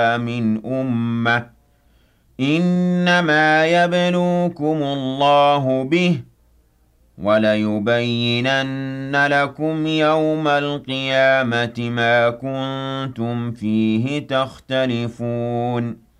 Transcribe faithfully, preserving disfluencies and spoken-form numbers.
من أمة إنما يبلوكم الله به وَلَيُبَيِّنَنَّ لَكُمْ يَوْمَ الْقِيَامَةِ مَا كُنتُمْ فِيهِ تَخْتَلِفُونَ